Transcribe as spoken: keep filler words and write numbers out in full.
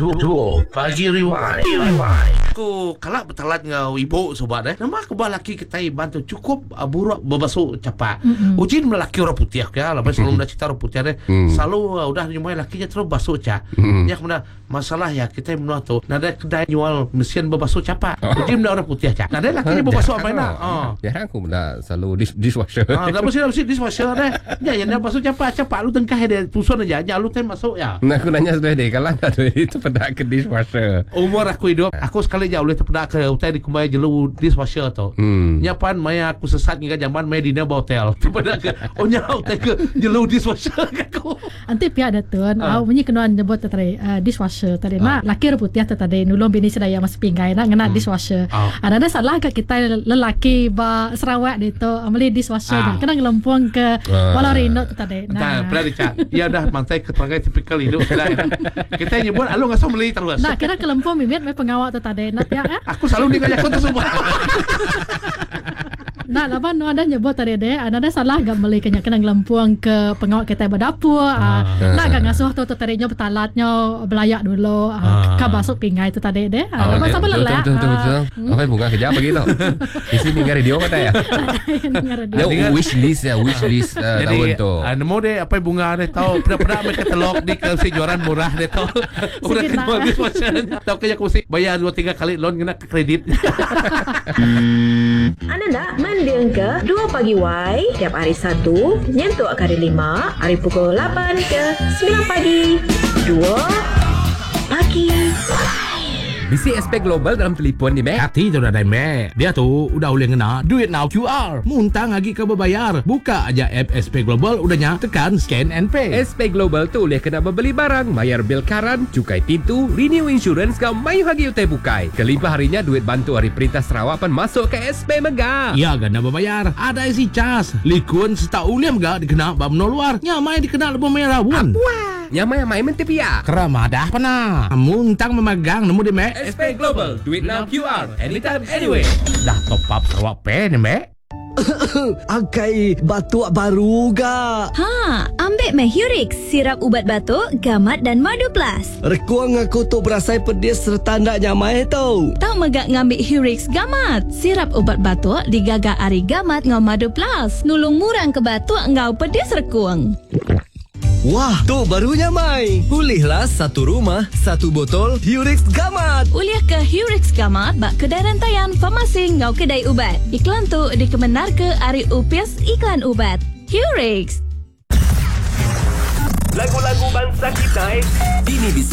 Duo Pagi Rewind. Aku kalak bertalat ngau ibu sobat eh. Nama aku laki kita bantu cukup uh, buruk berbasuh capak. Mm-hmm. Ujin melaki orang putih ya. Lepas selalu dah cerita orang putih deh. Mm. Selalu uh, udah nyumai lakinya terus basuh cak. Mm. Ya kemudian masalah ya kita menua tu. Nada kedai jual mesin berbasuh capak. Ujin dah orang putih cak. Nada lakinya berbasuh apa nak? Oh. Jarang aku benda selalu dish, dishwasher. Ah, dah mesti mesti dishwasher deh. Ya yang dah basuh capak capak lu tengkah dia tusun aja. Ya lu tem masuk ya. Nah aku nanya sudah deh kalau enggak itu pada ke dishwasher. Umur aku hidup, aku sekali jauh boleh terpedak ke hotel di kumai jelu dishwasher tu. Hmm. Nyapan maya aku sesat hingga zaman maya dina hotel. Terpedak ke oh nya hotel ke jelu dishwasher aku. Anti pihak datun, au bunyi kenuan nyebut tadi uh, dishwasher tadi. Nah, laki putih tadi nulung bini sedaya mas pinggai nak ngena dishwasher. Ada salah ke kita lelaki ba Sarawak itu ameli dishwasher kena ngelempung ke Walarino tadi. Nah, pernah dicat. Ya dah mantai keterangan tipikal hidup kita nyebut alu ngasau meli terus. Nah, kira kelempung mimit mai pengawak tu tadi. Nak ya. Aku selalu dikajak kau tu semua. Nah, laban no ada nyebut tadi deh, ada salah gak beli kena kena ngelempuang ke pengawal kita berdapur. Ah, nak gak ngasuh tu tu tadinya betalatnya belayak dulu. Ah, ka basuk pingai tu tadi deh. Ah, lepas apa lelah. Betul betul betul. Apa bunga kerja apa gitu? Isi dengar radio kata ya. Dia wish list ya, wish list tahun tu. Ah, nemu deh apa bunga deh tahu pernah-pernah mereka telok di ke juaran murah deh tahu. Udah kedua bis macam tahu kayak aku sih bayar dua tiga kali loan kena ke kredit. Anda nak mendengar ke Dua Pagi Y tiap hari Sabtu nyentuh hari lima, hari pukul lapan ke sembilan pagi. Dua Pagi Bisi S P Global dalam telefon ni, Mek. Hati tu dah dah, Mek. Dia tu udah boleh ngena duit now Q R. Muntang lagi ke berbayar. Buka aja app S P Global udahnya tekan scan and pay. S P Global tu boleh kena membeli barang, bayar bil karan, cukai pintu, renew insurance kau mayu hagi utai bukai. Kelimpah harinya duit bantu hari perintah Sarawak pan masuk ke S P Mega. Ya, gana berbayar. Ada isi cas. Likun setau uliam gak dikena bamno luar. Nyamai dikena lebih merah bun. Nyamai mai mentepia. Keramadah pernah. Muntang memegang nemu di Mek. S P Global, duit now Q R, anytime, anywhere. Dah top up Sarawak Pay ni, Mek. Angkai batuk baru ga? Ha, ambil Mehurix, sirap ubat batuk, gamat dan madu plus. Rekuang aku tu berasai pedis serta ndak nyamai tau. Tahu megak ngambil Hurix gamat, sirap ubat batuk digagak ari gamat ngau madu plus. Nulung murang ke batuk ngau pedis rekuang. Wah, tu barunya mai. Pulihlah satu rumah, satu botol Hurix Gamat. Uliah ke Hurix Gamat bak kedai rantaian farmasi ngau kedai ubat. Iklan tu dikemenar ke Ari Upis Iklan Ubat. Hurix. Lagu-lagu bangsa kita ini bisa